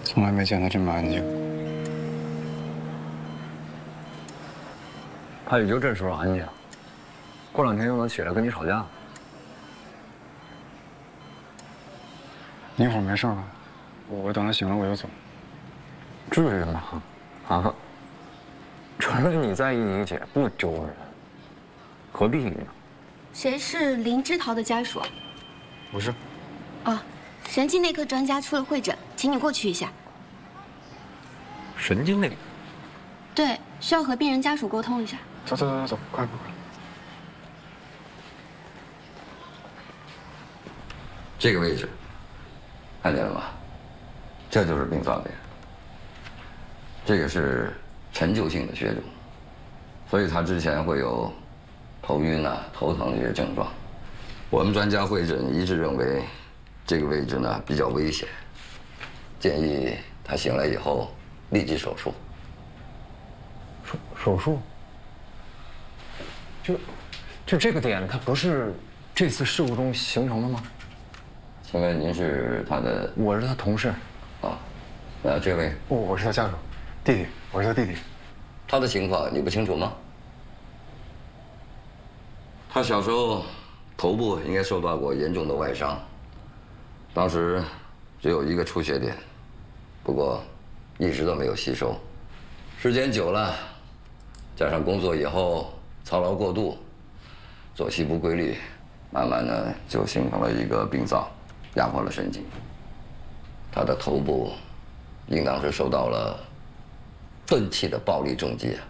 从来没见他这么安静。 他也就这时候安静，过2天又能起来跟你吵架。 你一会儿没事吧？我等他醒了我就走。 至于吗？啊，承认你在意你姐不丢人，何必呢？ 谁是林之桃的家属？ 不是。 啊，神经内科专家出了会诊，请你过去一下。 神经内科？ 对，需要和病人家属沟通一下。 走，快！ 这个位置，看见了吗？这就是病灶点。这个是陈旧性的血肿，所以他之前会有头晕啊、头疼这些症状。我们专家会诊一致认为，这个位置呢比较危险，建议他醒来以后立即手术。 手术？就这个点，它不是这次事故中形成的吗？ 请问您是他的？ 我是他同事。 啊，那这位？ 我是他家属，弟弟，我是他弟弟。 他的情况你不清楚吗？他小时候头部应该受到过严重的外伤，当时只有一个出血点，不过一直都没有吸收。时间久了，加上工作以后操劳过度，作息不规律，慢慢的就形成了一个病灶，压迫了神经。他的头部应当是受到了钝器的暴力重击。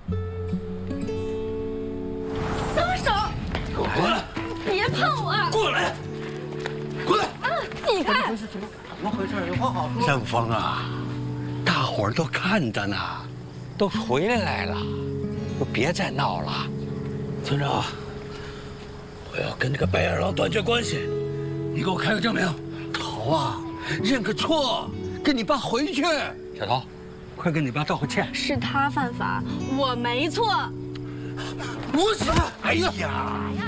松手！ 过来！ 别碰我！ 过来！过来！ 你看， 怎么回事？有话好说。盛峰啊，大伙儿都看着呢，都回来了，都别再闹了。村长，我要跟这个白眼狼断绝关系，你给我开个证明。头啊，认个错，跟你爸回去。小头，快跟你爸道个歉。 是他犯法，我没错。 不是，哎呀！